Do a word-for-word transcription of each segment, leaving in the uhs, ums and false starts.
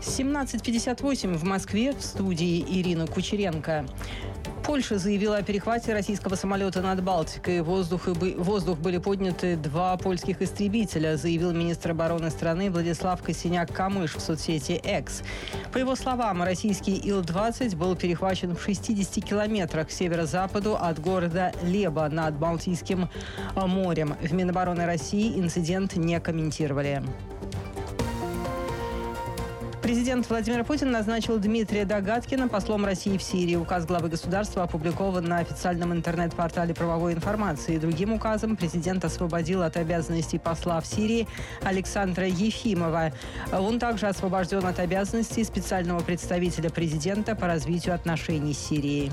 семнадцать пятьдесят восемь в Москве, в студии Ирина Кучеренко. Польша заявила о перехвате российского самолета над Балтикой. В воздух, в воздух были подняты два польских истребителя, заявил министр обороны страны Владислав Косиняк-Камыш в соцсети X. По его словам, российский Ил двадцать был перехвачен в шестидесяти километрах к северо-западу от города Леба над Балтийским морем. В Минобороны России инцидент не комментировали. Президент Владимир Путин назначил Дмитрия Догадкина послом России в Сирии. Указ главы государства опубликован на официальном интернет-портале правовой информации. Другим указом президент освободил от обязанностей посла в Сирии Александра Ефимова. Он также освобожден от обязанностей специального представителя президента по развитию отношений с Сирией.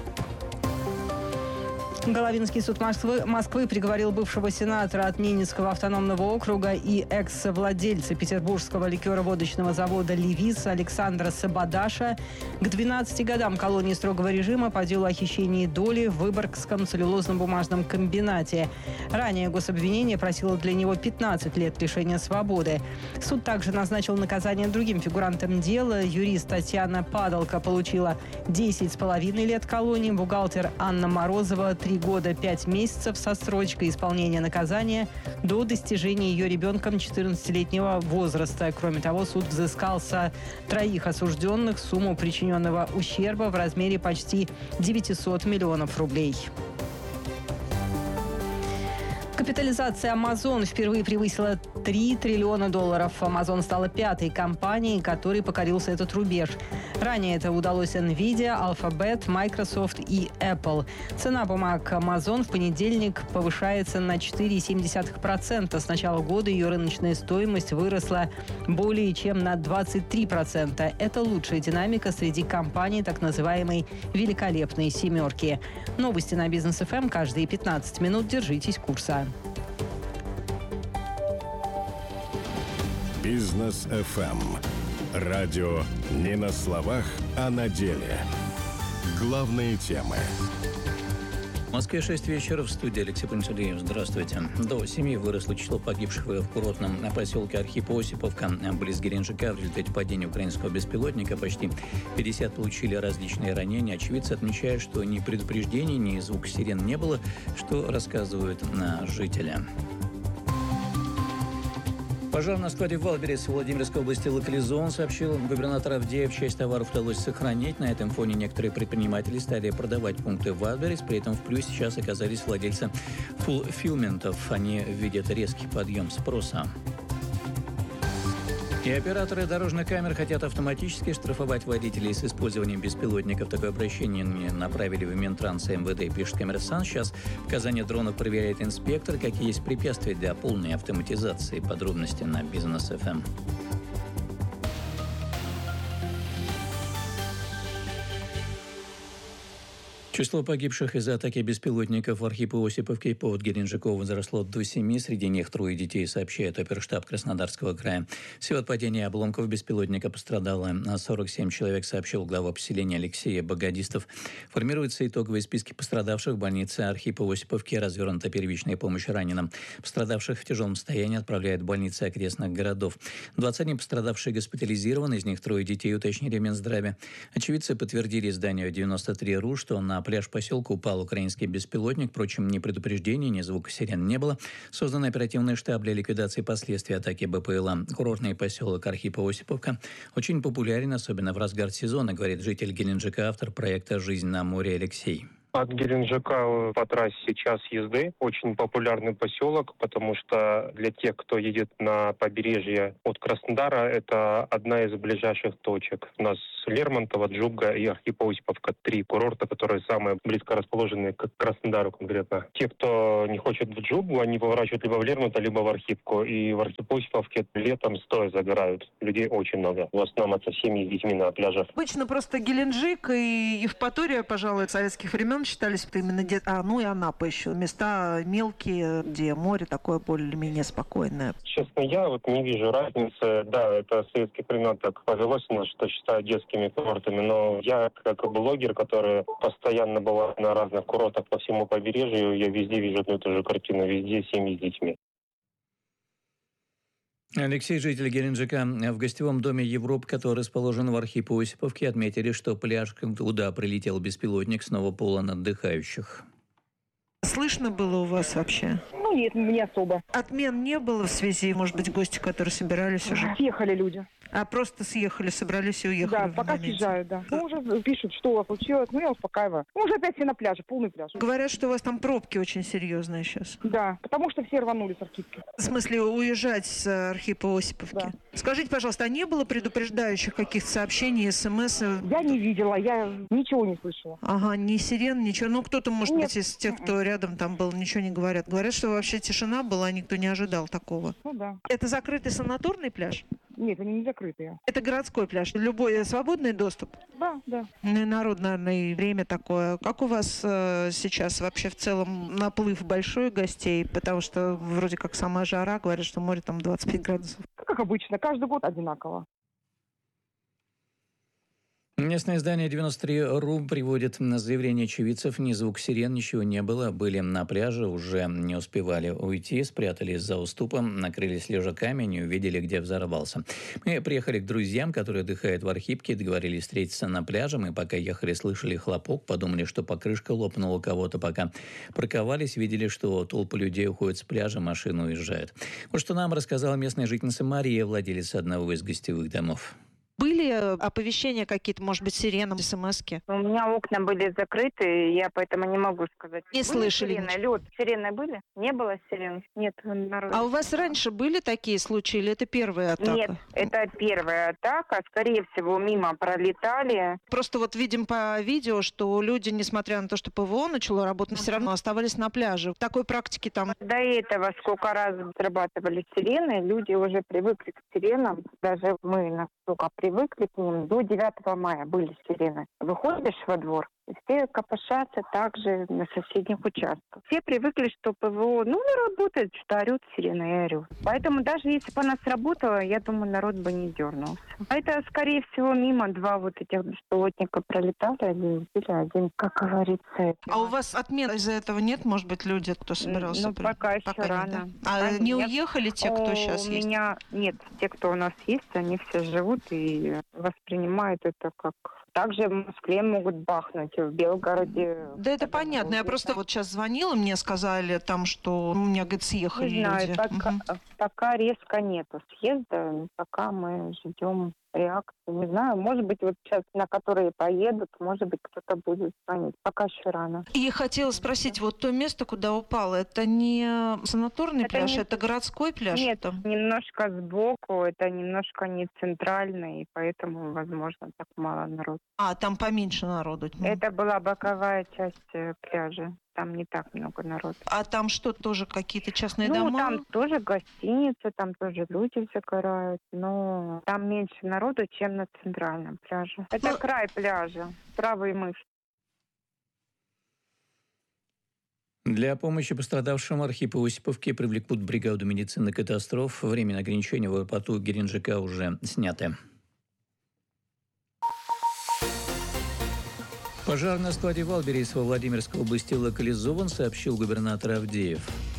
Головинский суд Москвы, Москвы приговорил бывшего сенатора от Ненецкого автономного округа и экс-владельца петербургского ликероводочного завода «Левис» Александра Сабадаша к двенадцати годам колонии строгого режима по делу о хищении доли в Выборгском целлюлозно-бумажном комбинате. Ранее гособвинение просило для него пятнадцать лет лишения свободы. Суд также назначил наказание другим фигурантам дела. Юрист Татьяна Падалко получила десять с половиной лет колонии, бухгалтер Анна Морозова – три года пять месяцев со строчкой исполнения наказания до достижения ее ребенком четырнадцатилетнего возраста. Кроме того, суд взыскал со троих осужденных сумму причиненного ущерба в размере почти девятисот миллионов рублей. Капитализация Amazon впервые превысила три триллиона долларов. Amazon стала пятой компанией, которой покорился этот рубеж. Ранее это удалось Nvidia, Alphabet, Microsoft и Apple. Цена бумаг Amazon в понедельник повышается на четыре целых семь десятых процента. С начала года ее рыночная стоимость выросла более чем на двадцать три процента. Это лучшая динамика среди компаний так называемой «великолепной семерки». Новости на Бизнес эф эм каждые пятнадцать минут. Держитесь курса. Бизнес эф эм. Радио не на словах, а на деле. Главные темы. В Москве шесть вечера, в студии Алексей Пантелеев. Здравствуйте. До семи выросло число погибших в курортном поселке Архипо-Осиповка близ Геленджика в результате падения украинского беспилотника. Почти пятьдесят получили различные ранения. Очевидцы отмечают, что ни предупреждений, ни звука сирен не было, что рассказывают жители. Пожар на складе в Валберес в Владимирской области локализован, сообщил губернатор Авдеев. Часть товаров удалось сохранить. На этом фоне некоторые предприниматели стали продавать пункты в Валберес. При этом в плюсе сейчас оказались владельцы фулфилментов. Они видят резкий подъем спроса. И операторы дорожных камер хотят автоматически штрафовать водителей с использованием беспилотников. Такое обращение направили в Минтранс и эм вэ дэ, пишет Коммерсант. Сейчас показания дронов проверяет инспектор. Какие есть препятствия для полной автоматизации? Подробности на Бизнес эф эм. Число погибших из-за атаки беспилотников в Архипо-Осиповке под Геленджиком возросло до семи. Среди них трое детей, сообщает оперштаб Краснодарского края. Всего от падения обломков беспилотника пострадало сорок семь человек, сообщил глава поселения Алексей Богодистов. Формируются итоговые списки пострадавших. В больнице Архипо-Осиповки развернута первичная помощь раненым. Пострадавших в тяжелом состоянии отправляют в больницы окрестных городов. двадцать один пострадавшие госпитализированы, из них трое детей, уточнили Минздраве. Очевидцы подтвердили изданию девяносто три точка ру, что на пляж поселка упал украинский беспилотник. Впрочем, ни предупреждений, ни звука сирен не было. Создан оперативный штаб для ликвидации последствий атаки бэ пэ эл а. Курортный поселок Архипо-Осиповка очень популярен, особенно в разгар сезона, говорит житель Геленджика, автор проекта «Жизнь на море» Алексей. От Геленджика по трассе час езды. Очень популярный поселок, потому что для тех, кто едет на побережье от Краснодара, это одна из ближайших точек. У нас Лермонтово, Джубга и Архипо-Осиповка. Три курорта, которые самые близко расположены к Краснодару конкретно. Те, кто не хочет в Джубгу, они поворачивают либо в Лермонтово, либо в Архипку. И в Архипо-Осиповке летом стоя загорают. Людей очень много. В основном это семьи с детьми на пляжах. Обычно просто Геленджик и Евпатория, пожалуй, советских времен считались именно где... а, ну и Анапа еще. Места мелкие, где море такое более-менее спокойное. Честно, я вот не вижу разницы. Да, это с советских времен так повелось у нас, что считают детскими курортами, но я, как блогер, который постоянно бывает на разных курортах по всему побережью, я везде вижу одну и ту же картину. Везде семьи с детьми. Алексей, житель Геленджика. В гостевом доме «Европа», который расположен в Архипо-Осиповке, отметили, что пляж, куда прилетел беспилотник, снова полон отдыхающих. Слышно было у вас вообще? Ну нет, не особо. Отмен не было в связи, может быть, гости, которые собирались уже? Съехали люди. А просто съехали, собрались и уехали? Да, пока съезжают, да. Ну, уже пишут, что у вас случилось. Ну, я успокаиваю. Ну, уже опять все на пляже, полный пляж. Говорят, что у вас там пробки очень серьезные сейчас. Да, потому что все рванули с Архипки. В смысле, уезжать с Архипо-Осиповки? Да. Скажите, пожалуйста, а не было предупреждающих каких-то сообщений, смс? Я не видела, я ничего не слышала. Ага, ни сирен, ничего. Ну, кто-то, может Нет. быть, из тех, кто рядом там был, ничего не говорят. Говорят, что вообще тишина была, никто не ожидал такого. Ну, да. Это закрытый санаторный пляж? Нет, они не закрытые. Это городской пляж. Любой свободный доступ? Да, да. Ну и народ, наверное, и время такое. Как у вас э, сейчас вообще в целом наплыв большой гостей? Потому что вроде как сама жара, говорят, что море там двадцать пять градусов. Как обычно, каждый год одинаково. Местное издание девяносто три точка ру приводит на заявление очевидцев: ни звук сирен, ничего не было. Были на пляже, уже не успевали уйти, спрятались за уступом, накрылись лежаками, не увидели, где взорвался. Мы приехали к друзьям, которые отдыхают в Архипке, договорились встретиться на пляже. Мы пока ехали, слышали хлопок, подумали, что покрышка лопнула у кого-то. Пока парковались, видели, что толпы людей уходят с пляжа, машины уезжают. Вот что нам рассказала местная жительница Мария, владелица одного из гостевых домов. Были оповещения какие-то, может быть, сирены, смс-ки? У меня окна были закрыты, я поэтому не могу сказать. Не были слышали сирены? ничего? Лед. Сирены были? Не было сирен? Нет, народ. А у вас раньше были такие случаи или это первая атака? Нет, это первая атака. Скорее всего, мимо пролетали. Просто вот видим по видео, что люди, несмотря на то, что ПВО начало работать, все равно оставались на пляже. Такой практики там... До этого сколько раз срабатывали сирены, люди уже привыкли к сиренам. Даже мы настолько привыкли к ним. До девятого мая были сирены. Выходишь во двор, и все копошатся также на соседних участках. Все привыкли, что ПВО, ну, не работает, что орют сирены и орют. Поэтому даже если бы она сработала, я думаю, народ бы не дернулся. А это, скорее всего, мимо два вот этих беспилотника пролетали, один или один, как говорится. Это. А у вас отмен из-за этого нет? Может быть, люди, кто собирался? Ну, пока еще пока рано. Нет, да? А пока не нет. уехали те, кто О, сейчас у есть? меня нет. Те, кто у нас есть, они все живут и воспринимают это как... Также в Москве могут бахнуть, в Белгороде. Да это понятно. Я просто вот сейчас звонила, мне сказали там, что у меня, говорит, съехали Не знаю, люди. пока, Угу. пока резко нету съезда, пока мы ждем реакции. Не знаю, может быть, вот сейчас на которые поедут, может быть, кто-то будет звонить. Пока еще рано. И хотела спросить, вот то место, куда упало, это не санаторный Это пляж, не- это городской пляж? Нет, там? немножко сбоку, это немножко не центрально, и поэтому, возможно, так мало народу. А, там поменьше народу. Ну. Это была боковая часть э, пляжа. Там не так много народу. А там что, тоже какие-то частные Ну, дома? там тоже гостиницы, там тоже люди загорают, но там меньше народу, чем на центральном пляже. Это Ну- край пляжа, правый мыс. Для помощи пострадавшим Архипо-Осиповке привлекут бригаду медицины катастроф. Временное ограничение в аэропорту Геленджика уже сняты. Пожар на складе Валберейс во Владимирской области локализован, сообщил губернатор Авдеев.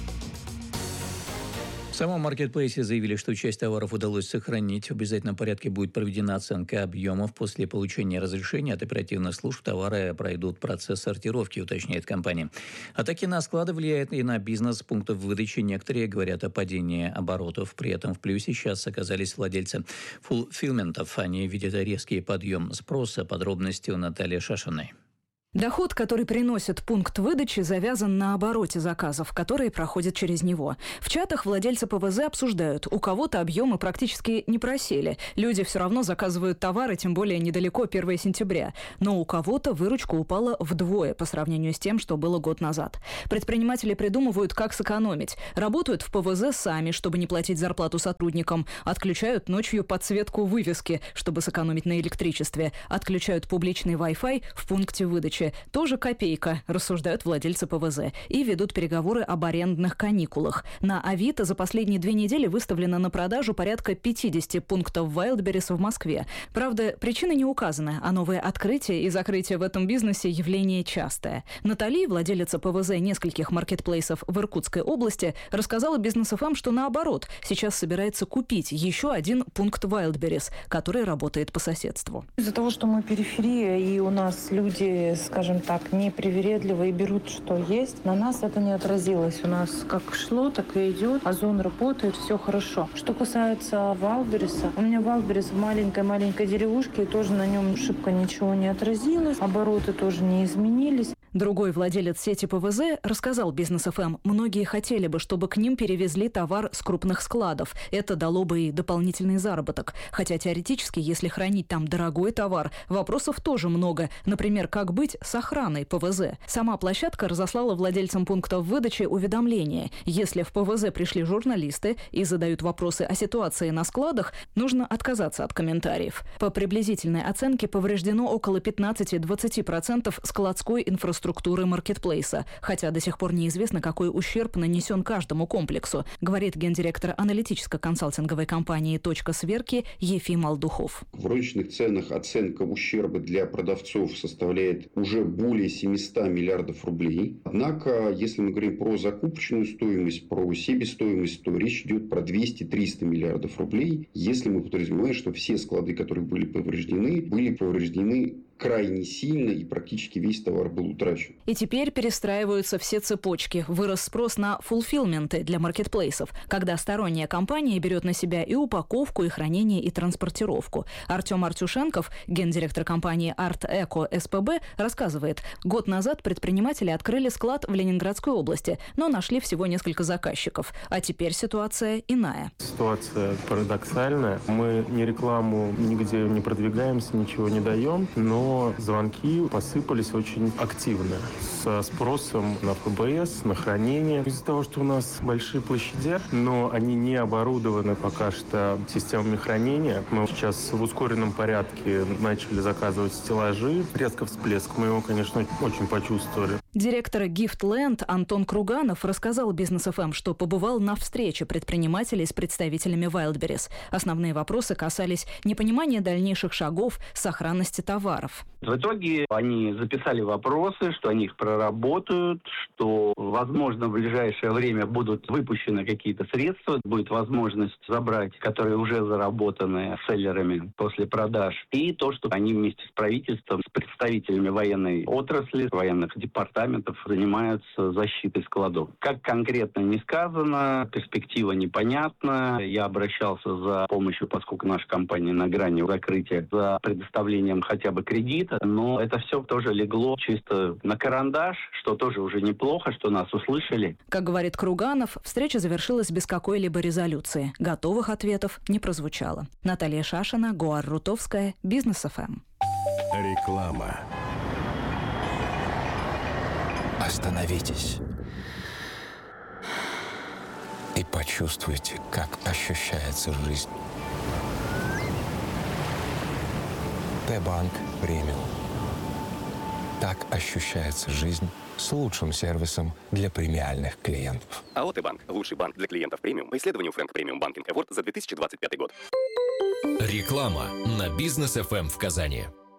В самом маркетплейсе заявили, что часть товаров удалось сохранить. В обязательном порядке будет проведена оценка объемов. После получения разрешения от оперативных служб товары пройдут процесс сортировки, уточняет компания. Атаки на склады влияют и на бизнес пунктов выдачи. Некоторые говорят о падении оборотов. При этом в плюсе сейчас оказались владельцы фулфилментов. Они видят резкий подъем спроса. Подробности у Натальи Шашиной. Доход, который приносит пункт выдачи, завязан на обороте заказов, которые проходят через него. В чатах владельцы ПВЗ обсуждают, у кого-то объемы практически не просели. Люди все равно заказывают товары, тем более недалеко первого сентября. Но у кого-то выручка упала вдвое по сравнению с тем, что было год назад. Предприниматели придумывают, как сэкономить. Работают в ПВЗ сами, чтобы не платить зарплату сотрудникам. Отключают ночью подсветку вывески, чтобы сэкономить на электричестве. Отключают публичный Wi-Fi в пункте выдачи. выдачи тоже копейка, рассуждают владельцы ПВЗ, и ведут переговоры об арендных каникулах. На Авито за последние две недели выставлено на продажу порядка пятьдесят пунктов Wildberries в Москве. Правда, причины не указаны, а новые открытия и закрытия в этом бизнесе явление частое. Натали, владелица ПВЗ нескольких маркетплейсов в Иркутской области, рассказала Бизнес эф эм, что наоборот, сейчас собирается купить еще один пункт Wildberries, который работает по соседству. Из-за того, что мы периферия, и у нас люди, скажем так, непривередливые, берут, что есть, на нас это не отразилось. У нас как шло, так и идет. Озон работает, все хорошо. Что касается Wildberries, у меня Wildberries в маленькой-маленькой деревушке, и тоже на нем шибко ничего не отразилось. Обороты тоже не изменились. Другой владелец сети ПВЗ рассказал Бизнес эф эм, многие хотели бы, чтобы к ним перевезли товар с крупных складов. Это дало бы и дополнительный заработок. Хотя теоретически, если хранить там дорогой товар, вопросов тоже много. Например, как быть с охраной ПВЗ? Сама площадка разослала владельцам пунктов выдачи уведомление. Если в ПВЗ пришли журналисты и задают вопросы о ситуации на складах, нужно отказаться от комментариев. По приблизительной оценке повреждено около пятнадцать-двадцать процентов складской инфраструктуры структуры маркетплейса, хотя до сих пор неизвестно, какой ущерб нанесен каждому комплексу, говорит гендиректор аналитическо-консалтинговой компании «Точка сверки» Ефим Алдухов. В розничных ценах оценка ущерба для продавцов составляет уже более семьсот миллиардов рублей. Однако, если мы говорим про закупочную стоимость, про себестоимость, то речь идет про двести-триста миллиардов рублей, если мы подразумеваем, что все склады, которые были повреждены, были повреждены крайне сильно, и практически весь товар был утрачен. И теперь перестраиваются все цепочки. Вырос спрос на фулфилменты для маркетплейсов, когда сторонняя компания берет на себя и упаковку, и хранение, и транспортировку. Артем Артюшенков, гендиректор компании Арт Эко эс пэ бэ, рассказывает, год назад предприниматели открыли склад в Ленинградской области, но нашли всего несколько заказчиков. А теперь ситуация иная. Ситуация парадоксальная. Мы ни рекламу нигде не продвигаемся, ничего не даем, но Но звонки посыпались очень активно со спросом на эф бэ эс, на хранение. Из-за того, что у нас большие площади, но они не оборудованы пока что системами хранения, мы сейчас в ускоренном порядке начали заказывать стеллажи. Резко всплеск, мы его, конечно, очень почувствовали. Директор Giftland Антон Круганов рассказал Бизнес эф эм, что побывал на встрече предпринимателей с представителями Wildberries. Основные вопросы касались непонимания дальнейших шагов, сохранности товаров. В итоге они записали вопросы, что они их проработают, что, возможно, в ближайшее время будут выпущены какие-то средства, будет возможность забрать, которые уже заработаны селлерами после продаж, и то, что они вместе с правительством, с представителями военной отрасли, военных департаментов занимаются защитой складов. Как конкретно не сказано, перспектива непонятна. Я обращался за помощью, поскольку наша компания на грани закрытия, за предоставлением хотя бы кредита, но это все тоже легло чисто на карандаш, что тоже уже неплохо, что нас услышали. Как говорит Круганов, встреча завершилась без какой-либо резолюции. Готовых ответов не прозвучало. Наталья Шашина, Гоар Рутовская, Бизнес эф эм. Реклама. Остановитесь и почувствуйте, как ощущается жизнь. Т-банк премиум. Так ощущается жизнь с лучшим сервисом для премиальных клиентов. АО Т-банк – лучший банк для клиентов премиум по исследованию Frank Premium Banking Award за две тысячи двадцать пятый год. Реклама на Бизнес эф эм в Казани.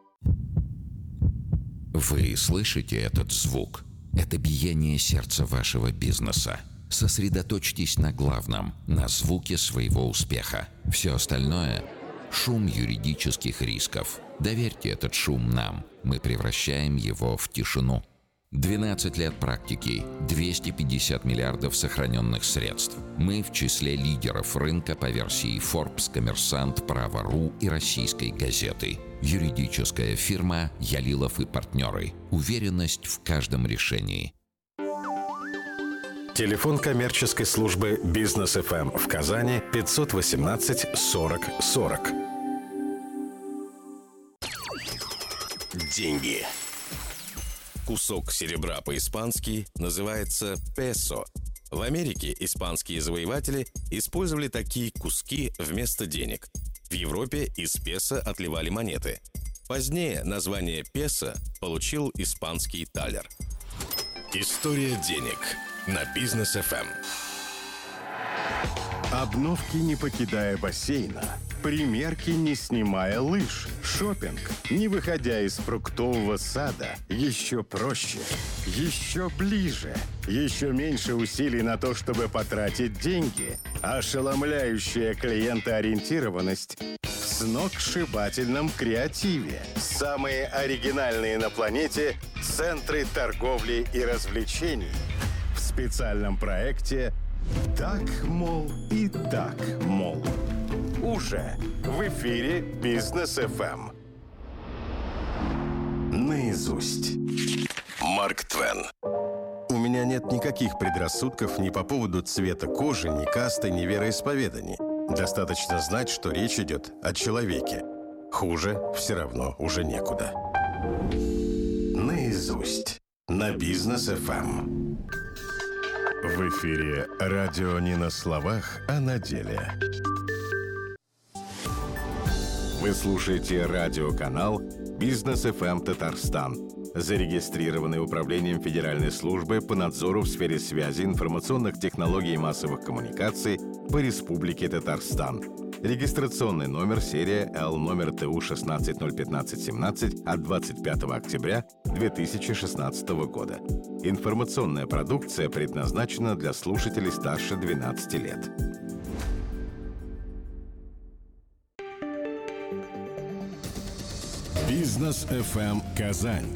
Вы слышите этот звук? Это биение сердца вашего бизнеса. Сосредоточьтесь на главном, на звуке своего успеха. Все остальное – шум юридических рисков. Доверьте этот шум нам. Мы превращаем его в тишину. двенадцать лет практики, двести пятьдесят миллиардов сохраненных средств. Мы в числе лидеров рынка по версии Forbes, Коммерсант, Право.ру и Российской газеты. Юридическая фирма «Ялилов и партнеры». Уверенность в каждом решении. Телефон коммерческой службы Бизнес эф эм в Казани пятьсот восемнадцать сорок сорок. Деньги. Кусок серебра по-испански называется песо. В Америке испанские завоеватели использовали такие куски вместо денег. В Европе из песо отливали монеты. Позднее название песо получил испанский талер. История денег на Бизнес эф эм. Обновки, не покидая бассейна. Примерки, не снимая лыж. Шопинг, не выходя из фруктового сада. Еще проще, еще ближе. Еще меньше усилий на то, чтобы потратить деньги. Ошеломляющая клиентоориентированность в сногсшибательном креативе. Самые оригинальные на планете центры торговли и развлечений. В специальном проекте «Так, мол, и так, мол». Уже в эфире Бизнес эф эм. Наизусть. Марк Твен. У меня нет никаких предрассудков ни по поводу цвета кожи, ни касты, ни вероисповеданий. Достаточно знать, что речь идет о человеке. Хуже все равно уже некуда. Наизусть. На Бизнес эф эм. В эфире радио не на словах, а на деле. Вы слушаете радиоканал Бизнес эф эм Татарстан, зарегистрированный Управлением Федеральной службы по надзору в сфере связи, информационных технологий и массовых коммуникаций по Республике Татарстан. Регистрационный номер серия Л номер Т У шестнадцать ноль пятнадцать семнадцать от двадцать пятого октября две тысячи шестнадцатого года. Информационная продукция предназначена для слушателей старше двенадцати лет. Бизнес эф эм Казань.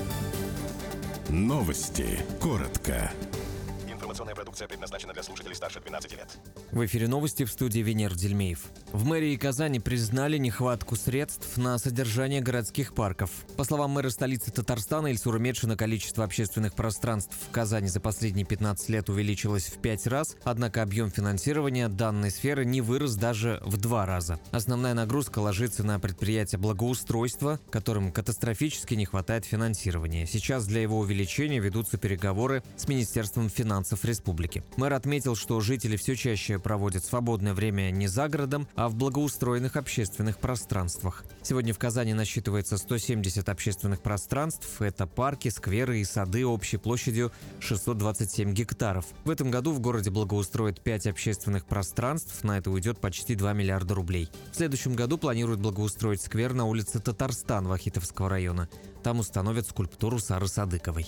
Новости. Коротко. Информационная продукция предназначена для слушателей старше двенадцати лет. В эфире новости, в студии Венер Дельмеев. В мэрии Казани признали нехватку средств на содержание городских парков. По словам мэра столицы Татарстана Ильсура Метшина, количество общественных пространств в Казани за последние пятнадцать лет увеличилось в пять раз, однако объем финансирования данной сферы не вырос даже в два раза. Основная нагрузка ложится на предприятия благоустройства, которым катастрофически не хватает финансирования. Сейчас для его увеличения ведутся переговоры с Министерством финансов республики. Мэр отметил, что жители все чаще проводят свободное время не за городом, а в благоустроенных общественных пространствах. Сегодня в Казани насчитывается сто семьдесят общественных пространств. Это парки, скверы и сады общей площадью шестьсот двадцать семь гектаров. В этом году в городе благоустроят пять общественных пространств. На это уйдет почти два миллиарда рублей. В следующем году планируют благоустроить сквер на улице Татарстан Вахитовского района. Там установят скульптуру Сары Садыковой.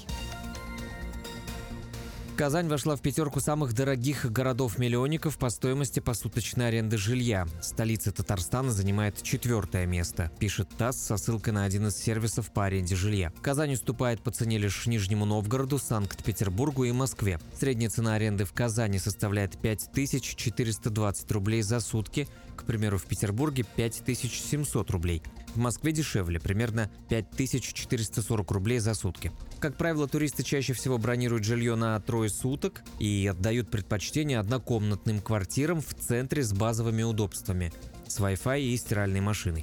Казань вошла в пятерку самых дорогих городов-миллионников по стоимости посуточной аренды жилья. Столица Татарстана занимает четвертое место, пишет ТАСС со ссылкой на один из сервисов по аренде жилья. Казань уступает по цене лишь Нижнему Новгороду, Санкт-Петербургу и Москве. Средняя цена аренды в Казани составляет пять тысяч четыреста двадцать рублей за сутки, к примеру, в Петербурге пять тысяч семьсот рублей. В Москве дешевле, примерно пять тысяч четыреста сорок рублей за сутки. Как правило, туристы чаще всего бронируют жилье на трое суток и отдают предпочтение однокомнатным квартирам в центре с базовыми удобствами – с Wi-Fi и стиральной машиной.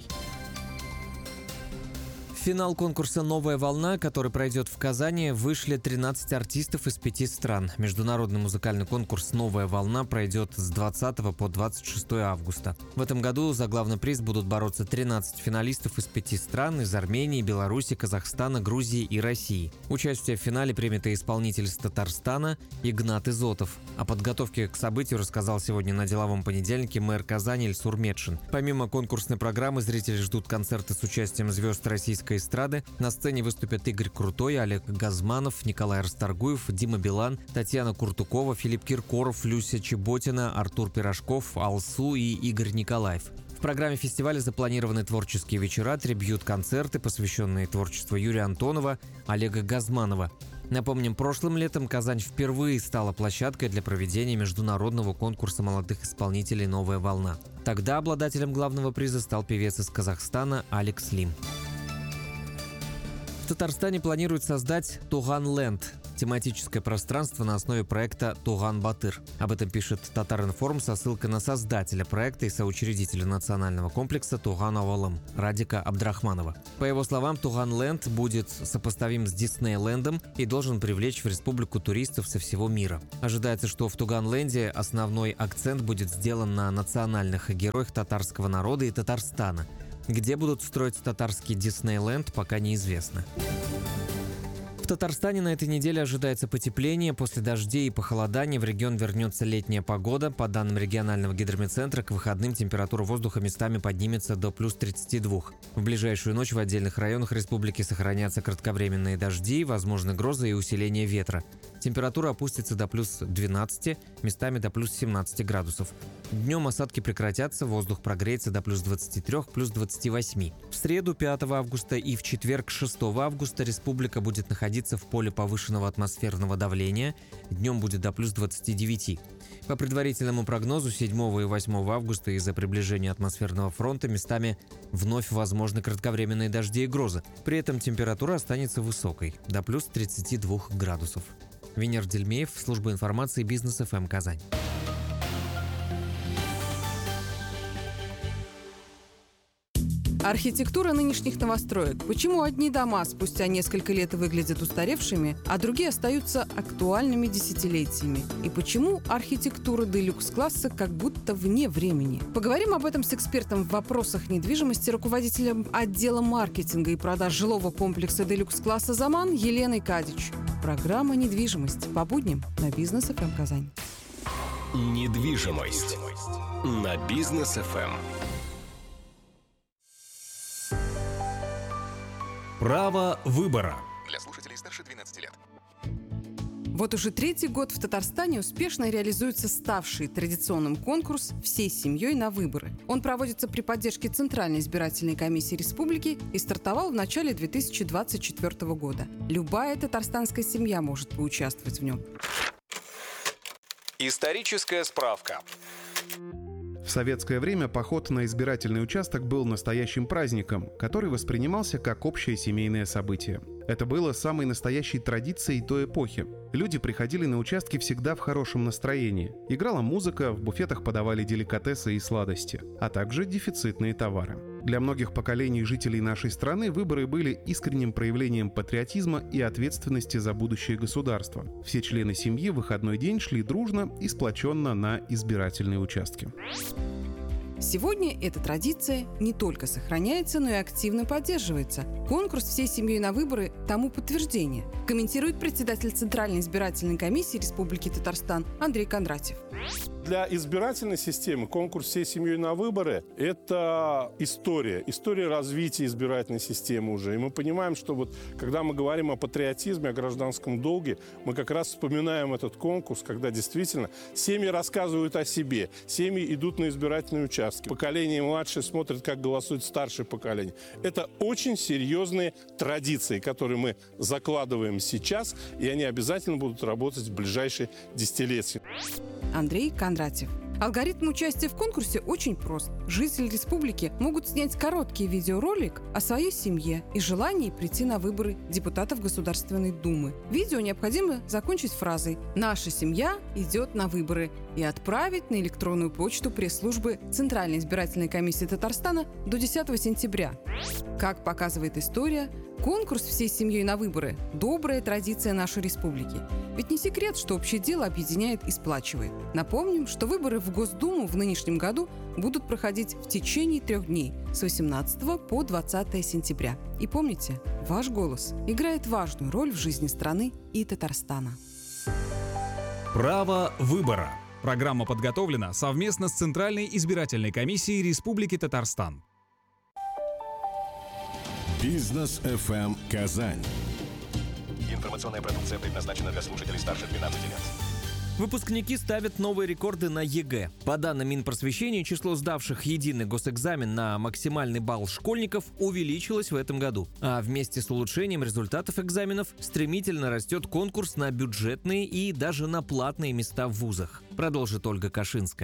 В финал конкурса «Новая волна», который пройдет в Казани, вышли тринадцать артистов из пяти стран. Международный музыкальный конкурс «Новая волна» пройдет с двадцатого по двадцать шестое августа. В этом году за главный приз будут бороться тринадцать финалистов из пяти стран – из Армении, Беларуси, Казахстана, Грузии и России. Участие в финале примет и исполнитель из Татарстана Игнат Изотов. О подготовке к событию рассказал сегодня на деловом понедельнике мэр Казани Ильсур Метшин. Помимо конкурсной программы, зрители ждут концерты с участием звезд российской эстрады. На сцене выступят Игорь Крутой, Олег Газманов, Николай Расторгуев, Дима Билан, Татьяна Куртукова, Филипп Киркоров, Люся Чеботина, Артур Пирожков, Алсу и Игорь Николаев. В программе фестиваля запланированы творческие вечера, трибьют-концерты, посвященные творчеству Юрия Антонова, Олега Газманова. Напомним, прошлым летом Казань впервые стала площадкой для проведения международного конкурса молодых исполнителей «Новая волна». Тогда обладателем главного приза стал певец из Казахстана Алекс Лим. В Татарстане планируют создать Туган Ленд. тематическое пространство на основе проекта «Туган-Батыр». Об этом пишет Татар-Информ со ссылкой на создателя проекта и соучредителя национального комплекса «Туган-Авалым» Радика Абдрахманова. По его словам, «Туган-Ленд» будет сопоставим с Диснейлендом и должен привлечь в республику туристов со всего мира. Ожидается, что в Туган-Ленде основной акцент будет сделан на национальных героях татарского народа и Татарстана. Где будут строить татарский Диснейленд, пока неизвестно. В Татарстане на этой неделе ожидается потепление. После дождей и похолодания в регион вернется летняя погода. По данным регионального гидрометцентра, к выходным температура воздуха местами поднимется до плюс тридцати двух. В ближайшую ночь в отдельных районах республики сохранятся кратковременные дожди, возможны грозы и усиление ветра. Температура опустится до плюс двенадцати, местами до плюс семнадцати градусов. Днем осадки прекратятся, воздух прогреется до плюс двадцати трёх, плюс двадцати восьми. В среду пятого августа и в четверг шестого августа республика будет находиться в поле повышенного атмосферного давления. Днем будет до плюс двадцати девяти. По предварительному прогнозу седьмого и восьмого августа из-за приближения атмосферного фронта местами вновь возможны кратковременные дожди и грозы. При этом температура останется высокой, до плюс тридцати двух градусов. Венер Дельмеев, служба информации Бизнес эф эм Казань. Архитектура нынешних новостроек. Почему одни дома спустя несколько лет выглядят устаревшими, а другие остаются актуальными десятилетиями? И почему архитектура делюкс-класса как будто вне времени? Поговорим об этом с экспертом в вопросах недвижимости, руководителем отдела маркетинга и продаж жилого комплекса делюкс-класса «Заман» Еленой Кадич. Программа «Недвижимость» по будням на Бизнес эф эм Казань. Недвижимость на Бизнес эф эм. Право выбора. Для слушателей старше двенадцати лет. Вот уже третий год в Татарстане успешно реализуется ставший традиционным конкурс «Всей семьей на выборы». Он проводится при поддержке Центральной избирательной комиссии республики и стартовал в начале две тысячи двадцать четвёртого года. Любая татарстанская семья может поучаствовать в нем. Историческая справка. В советское время поход на избирательный участок был настоящим праздником, который воспринимался как общее семейное событие. Это было самой настоящей традицией той эпохи. Люди приходили на участки всегда в хорошем настроении. Играла музыка, в буфетах подавали деликатесы и сладости, а также дефицитные товары. Для многих поколений жителей нашей страны выборы были искренним проявлением патриотизма и ответственности за будущее государства. Все члены семьи в выходной день шли дружно и сплоченно на избирательные участки. Сегодня эта традиция не только сохраняется, но и активно поддерживается. Конкурс «Всей семьей на выборы» тому подтверждение, комментирует председатель Центральной избирательной комиссии Республики Татарстан Андрей Кондратьев. Для избирательной системы конкурс «Всей семьей на выборы» – это история, история развития избирательной системы уже. И мы понимаем, что вот когда мы говорим о патриотизме, о гражданском долге, мы как раз вспоминаем этот конкурс, когда действительно семьи рассказывают о себе, семьи идут на избирательные участки, поколение младшее смотрит, как голосует старшее поколение. Это очень серьезные традиции, которые мы закладываем сейчас, и они обязательно будут работать в ближайшие десятилетия. Андрей Кондратьев. Алгоритм участия в конкурсе очень прост. Жители республики могут снять короткий видеоролик о своей семье и желании прийти на выборы депутатов Государственной Думы. Видео необходимо закончить фразой «Наша семья идет на выборы» и отправить на электронную почту пресс-службы Центральной избирательной комиссии Татарстана до десятого сентября. Как показывает история, конкурс «Всей семьей на выборы» – добрая традиция нашей республики. Ведь не секрет, что общее дело объединяет и сплачивает. Напомним, что выборы в Госдуму в нынешнем году будут проходить в течение трех дней с восемнадцатого по двадцатое сентября. И помните, ваш голос играет важную роль в жизни страны и Татарстана. Право выбора. Программа подготовлена совместно с Центральной избирательной комиссией Республики Татарстан. Бизнес эф эм Казань. Информационная продукция предназначена для слушателей старше двенадцати лет. Выпускники ставят новые рекорды на ЕГЭ. По данным Минпросвещения, число сдавших единый госэкзамен на максимальный балл школьников увеличилось в этом году. А вместе с улучшением результатов экзаменов стремительно растет конкурс на бюджетные и даже на платные места в вузах. Продолжит Ольга Кашинская.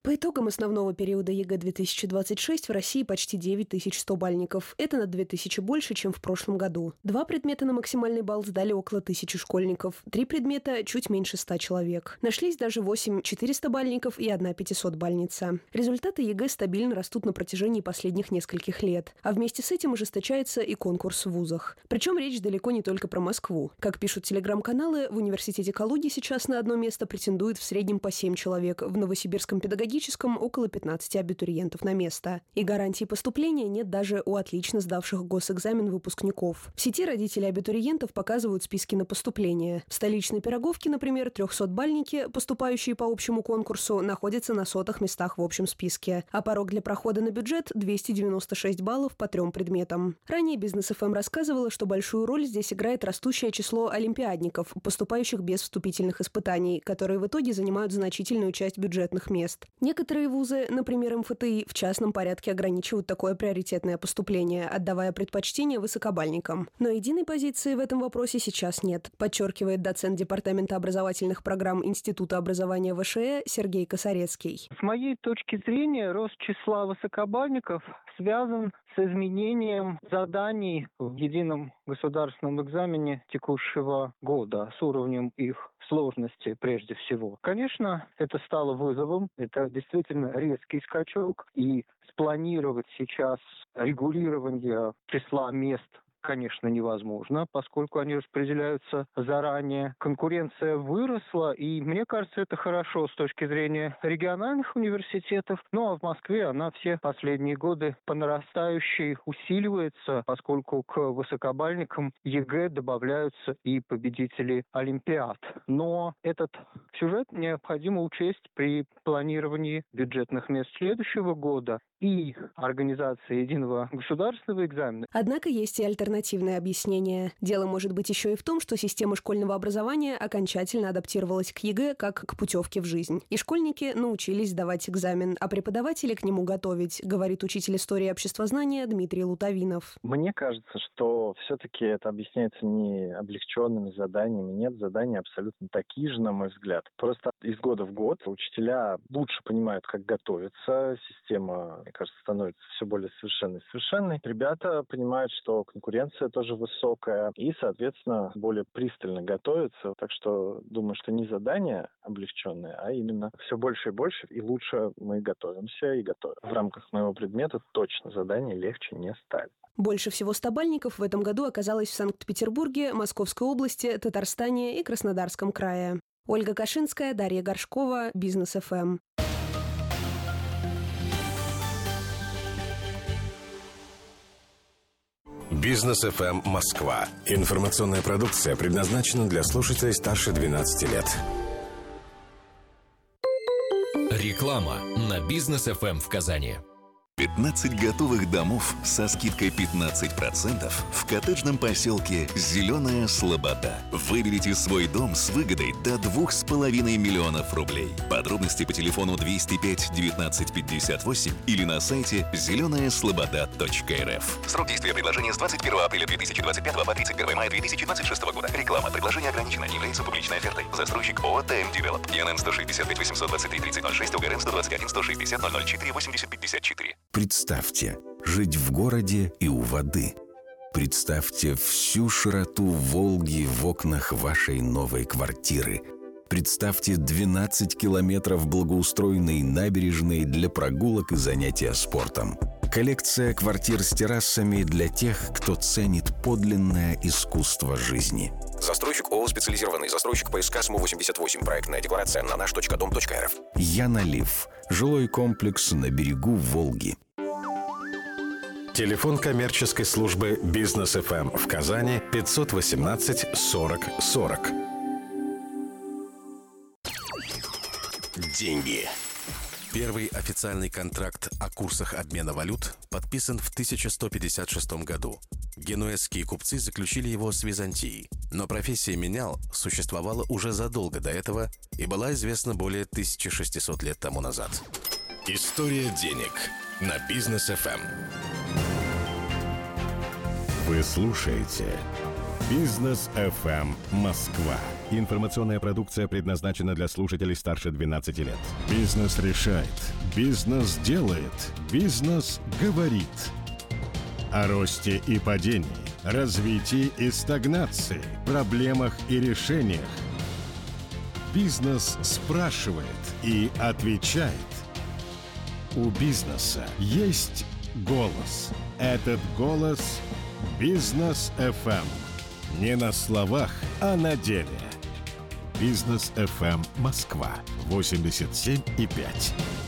По итогам основного периода ЕГЭ две тысячи двадцать шесть в России почти девять тысяч сто бальников. Это на две тысячи больше, чем в прошлом году. Два предмета на максимальный балл сдали около тысячи школьников. Три предмета – чуть меньше ста человек. Нашлись даже восемь четыреста бальников и одна пятисот бальница. Результаты ЕГЭ стабильно растут на протяжении последних нескольких лет. А вместе с этим ожесточается и конкурс в вузах. Причем речь далеко не только про Москву. Как пишут телеграм-каналы, в университете Калуги сейчас на одно место претендует в среднем по семь человек. В Новосибирском педагогическом около пятнадцати абитуриентов на место. И гарантии поступления нет даже у отлично сдавших госэкзамен выпускников. В сети родители абитуриентов показывают списки на поступление. В столичной Пироговке, например, трехсотбальники, поступающие по общему конкурсу, находятся на сотых местах в общем списке. А порог для прохода на бюджет – двести девяносто шесть баллов по трем предметам. Ранее Бизнес эф эм рассказывала, что большую роль здесь играет растущее число олимпиадников, поступающих без вступительных испытаний, которые в итоге занимают значительную часть бюджетных мест. Некоторые вузы, например, эм эф тэ и, в частном порядке ограничивают такое приоритетное поступление, отдавая предпочтение высокобальникам. Но единой позиции в этом вопросе сейчас нет, подчеркивает доцент Департамента образовательных программ Института образования вэ шэ э Сергей Косарецкий. С моей точки зрения, рост числа высокобальников связан с изменением заданий в едином государственном экзамене текущего года, с уровнем их сложности прежде всего. Конечно, это стало вызовом, это действительно резкий скачок, и спланировать сейчас регулирование числа мест, конечно, невозможно, поскольку они распределяются заранее. Конкуренция выросла, и мне кажется, это хорошо с точки зрения региональных университетов. Ну а в Москве она все последние годы по нарастающей усиливается, поскольку к высокобальникам ЕГЭ добавляются и победители Олимпиад. Но этот сюжет необходимо учесть при планировании бюджетных мест следующего года и организации единого государственного экзамена. Однако есть и альтернативное объяснение. Дело может быть еще и в том, что система школьного образования окончательно адаптировалась к ЕГЭ как к путевке в жизнь. И школьники научились сдавать экзамен, а преподаватели к нему готовить, говорит учитель истории обществознания Дмитрий Лутовинов. Мне кажется, что все-таки это объясняется не облегченными заданиями. Нет, задания абсолютно такие же, на мой взгляд. Просто из года в год учителя лучше понимают, как готовиться. Система, мне кажется, становится все более совершенной и совершенной. Ребята понимают, что конкуренция тоже высокая и, соответственно, более пристально готовятся. Так что думаю, что не задания облегченные, а именно все больше и больше и лучше мы готовимся и готовим. В рамках моего предмета точно задания легче не стали. Больше всего стабальников в этом году оказалось в Санкт-Петербурге, Московской области, Татарстане и Краснодарском крае. Ольга Кашинская, Дарья Горшкова, Бизнес эф эм. Бизнес эф эм Москва. Информационная продукция предназначена для слушателей старше двенадцати лет. Реклама на Бизнес эф эм в Казани. пятнадцать готовых домов со скидкой пятнадцать процентов в коттеджном поселке «Зеленая Слобода». Выберите свой дом с выгодой до двух с половиной миллионов рублей. Подробности по телефону двести пять девятнадцать пятьдесят восемь или на сайте зеленая слобода точка эр эф. Срок действия предложения с двадцать первого апреля две тысячи двадцать пятого по тридцать первого мая две тысячи двадцать шестого года. Реклама. Предложение ограничено. Не является публичной офертой. Застройщик ООО «ТМ Девелоп». ИНН сто шестьдесят пять восемьсот двадцать три тридцать ноль шесть, УГРН сто двадцать один сто шестьдесят ноль ноль четыре восемьдесят пятьдесят четыре. Представьте, жить в городе и у воды. Представьте всю широту Волги в окнах вашей новой квартиры. Представьте двенадцать километров благоустроенной набережной для прогулок и занятия спортом. Коллекция квартир с террасами для тех, кто ценит подлинное искусство жизни. Застройщик ООО «Специализированный застройщик ПСК СМУ восемьдесят восемь». Проектная декларация на наш точка дом точка эр эф. Яналив. Жилой комплекс на берегу Волги. Телефон коммерческой службы Бизнес эф эм в Казани пятьсот восемнадцать сорок сорок. Деньги. Первый официальный контракт о курсах обмена валют подписан в тысяча сто пятьдесят шестом году. Генуэзские купцы заключили его с Византией, но профессия менял существовала уже задолго до этого и была известна более тысячи шестисот лет тому назад. История денег на Бизнес эф эм. Вы слушаете Бизнес эф эм Москва. Информационная продукция предназначена для слушателей старше двенадцати лет. Бизнес решает. Бизнес делает. Бизнес говорит. О росте и падении, развитии и стагнации, проблемах и решениях. Бизнес спрашивает и отвечает. У бизнеса есть голос. Этот голос – Бизнес эф эм. Не на словах, а на деле. Бизнес эф эм Москва восемьдесят семь и пять.